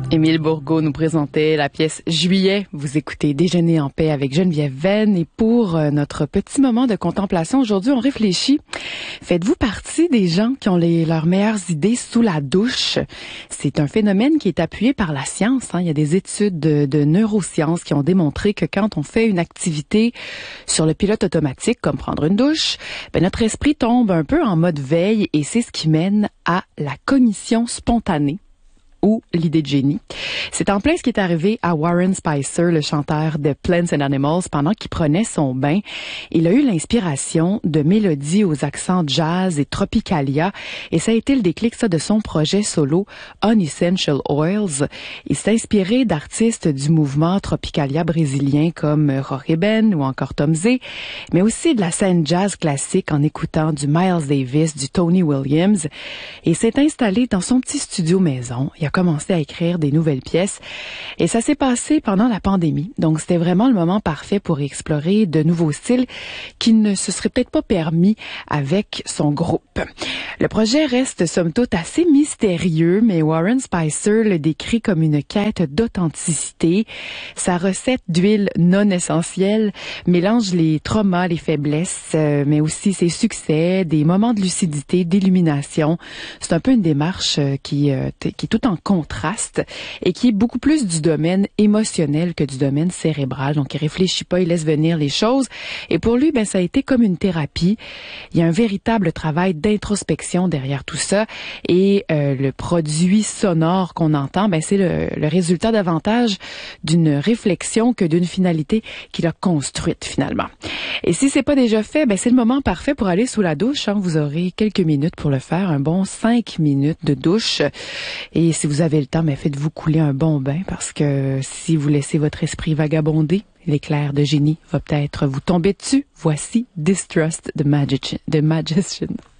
Émile Bourgault nous présentait la pièce Juillet. Vous écoutez Déjeuner en paix avec Geneviève Venn. Et pour notre petit moment de contemplation, aujourd'hui, on réfléchit. Faites-vous partie des gens qui ont leurs meilleures idées sous la douche? C'est un phénomène qui est appuyé par la science. Il y a des études de neurosciences qui ont démontré que quand on fait une activité sur le pilote automatique, comme prendre une douche, notre esprit tombe un peu en mode veille et c'est ce qui mène à la cognition spontanée, ou l'idée de génie. C'est en plein ce qui est arrivé à Warren Spicer, le chanteur de Plants and Animals, pendant qu'il prenait son bain. Il a eu l'inspiration de mélodies aux accents jazz et tropicalia, et ça a été le déclic de son projet solo Unessential Oils. Il s'est inspiré d'artistes du mouvement tropicalia brésilien comme Jorge Ben ou encore Tom Zé, mais aussi de la scène jazz classique en écoutant du Miles Davis, du Tony Williams, et s'est installé dans son petit studio maison. Il a commencé à écrire des nouvelles pièces et ça s'est passé pendant la pandémie. Donc, c'était vraiment le moment parfait pour explorer de nouveaux styles qui ne se seraient peut-être pas permis avec son groupe. Le projet reste somme toute assez mystérieux, mais Warren Spicer le décrit comme une quête d'authenticité. Sa recette d'huile non essentielle mélange les traumas, les faiblesses, mais aussi ses succès, des moments de lucidité, d'illumination. C'est un peu une démarche qui est tout en contraste et qui est beaucoup plus du domaine émotionnel que du domaine cérébral. Donc, il réfléchit pas, il laisse venir les choses. Et pour lui, ça a été comme une thérapie. Il y a un véritable travail d'introspection derrière tout ça. Et le produit sonore qu'on entend, c'est le résultat davantage d'une réflexion que d'une finalité qu'il a construite finalement. Et si c'est pas déjà fait, c'est le moment parfait pour aller sous la douche. Vous aurez quelques minutes pour le faire, un bon 5 minutes de douche. Et si vous avez le temps, faites-vous couler un bon bain parce que si vous laissez votre esprit vagabonder, l'éclair de génie va peut-être vous tomber dessus. Voici Distrust the Magician.